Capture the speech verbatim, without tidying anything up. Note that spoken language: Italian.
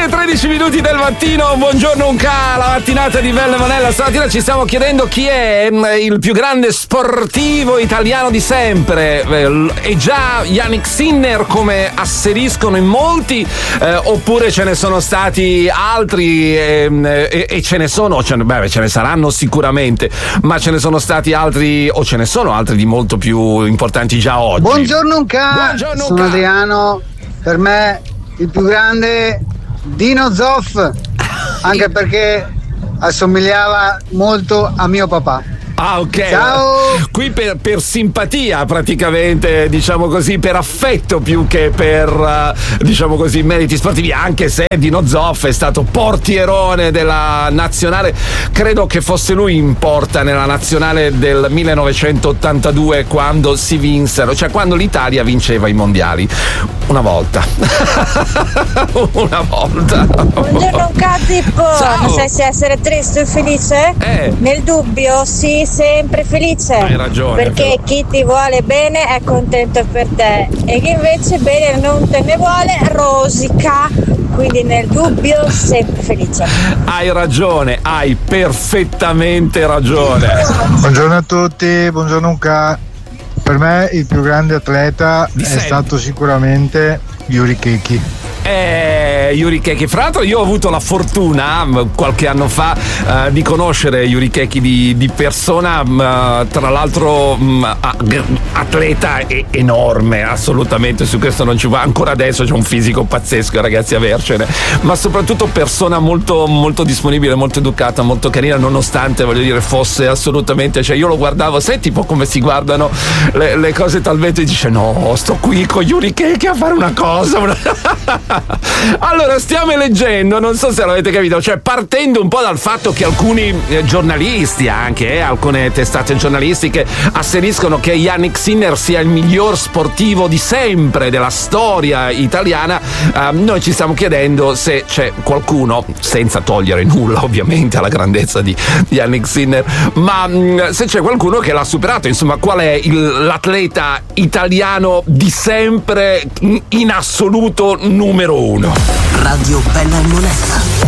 e tredici minuti del mattino, buongiorno Unca, la mattinata di Bella Manella. Stamattina ci stiamo chiedendo chi è il più grande sportivo italiano di sempre. È già Jannik Sinner, come asseriscono in molti, eh, oppure ce ne sono stati altri eh, e, e ce ne sono, ce ne, beh, ce ne saranno sicuramente, ma ce ne sono stati altri o ce ne sono altri di molto più importanti già oggi. Buongiorno Unca, buongiorno, sono Unca. Adriano, per me il più grande Dino Zoff, anche perché assomigliava molto a mio papà. Ah, ok. Ciao. Qui per, per simpatia, praticamente, diciamo così, per affetto più che per, uh, diciamo così, meriti sportivi, anche se Dino Zoff è stato portierone della nazionale. Credo che fosse lui in porta nella nazionale del millenovecentottantadue, quando si vinsero, cioè quando l'Italia vinceva i mondiali. Una volta. Una volta. Buongiorno Cazip, Ciao. sai se essere triste o felice? Eh. Nel dubbio, sì, sempre felice. Hai ragione, Perché però. chi ti vuole bene è contento per te e chi invece bene non te ne vuole rosica. Quindi nel dubbio sempre felice. Hai ragione, hai perfettamente ragione. Buongiorno a tutti, buongiorno Unca. Per me il più grande atleta Di è sempre. stato sicuramente Yuri Keki. Eh, Yuri Keki, fra l'altro io ho avuto la fortuna mh, qualche anno fa uh, di conoscere Yuri Keki di, di persona, mh, tra l'altro mh, a- g- atleta e- enorme, assolutamente, su questo non ci va, ancora adesso c'è un fisico pazzesco, ragazzi, avercene, ma soprattutto persona molto, molto disponibile, molto educata, molto carina, nonostante, voglio dire, fosse assolutamente, cioè io lo guardavo, sai tipo come si guardano le, le cose talmente, dice no, sto qui con Yuri Keki a fare una cosa, una... Allora, stiamo leggendo, non so se l'avete capito, cioè partendo un po' dal fatto che alcuni eh, giornalisti, anche eh, alcune testate giornalistiche, asseriscono che Jannik Sinner sia il miglior sportivo di sempre della storia italiana, eh, noi ci stiamo chiedendo se c'è qualcuno, senza togliere nulla ovviamente alla grandezza di Jannik Sinner, ma mh, se c'è qualcuno che l'ha superato, insomma, qual è il, l'atleta italiano di sempre in, in assoluto numero uno. Radio Bella e Monella.